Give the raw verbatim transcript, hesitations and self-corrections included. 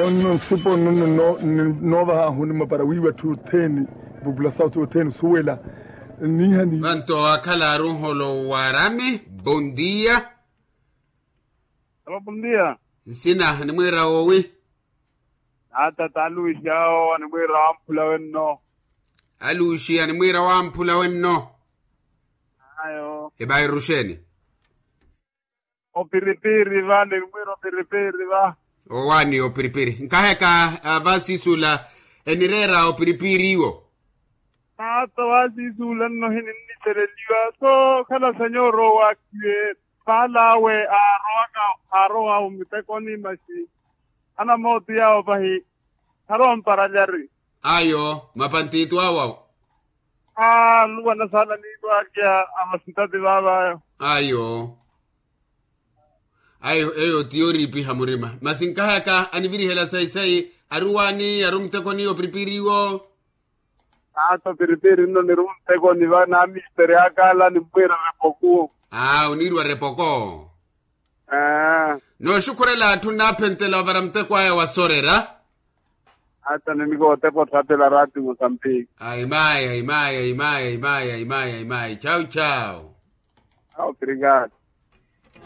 non sipo no no no va huni mapara wiwa tu ten bubla sautu ten suela ni hani Vanto akala holo warame bom dia. Hello, bom dia. Sina ni mwira owi. Ata talu ishao ni mwira ampula wenno. Alushi ni mwira wampula wenno. Ayo. Ebai rusheni. O piripiri va ni mwira piripiri va. O wani o piripiri. Nkaheka uh, vasi sula enirera o piripiri iwo. Ata vasi sula no hinini tereliwa. So kala senyoro wa kwe palawe aroa aroa umitekoni mashi. Ana moti yao pahi. Haron para jari. Ayo, mapantitu awa. Ah, luwa na sana ni kwa kia amasita di baba. Ayo. Ayo, ayo, tiori pi hamurima. Masinkahaka aniviri hela sai sai. Aruwani, arumtekoni o pripiriwo. Ata piripiri no ni rumtekoni va na misteri akala ni mwira repoku. Ah, unirwa repoko. Ah. No shukurela tunapentela varamtekwa ya wasorera. Hata niko tepo tatela rati Mozambique. Ai mai, ai mai, ai mai, ai mai, ai mai, ai mai. Ciao ciao. Obrigado.